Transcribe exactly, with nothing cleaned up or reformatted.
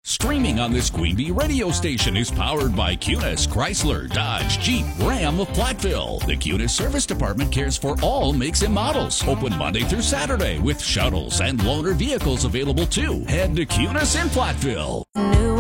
Streaming on this Queen Bee radio station is powered by Cunis, Chrysler, Dodge, Jeep, Ram of Platteville. The Cunis Service Department cares for all makes and models. Open Monday through Saturday with shuttles and loaner vehicles available too. Head to Cunis in Platteville. New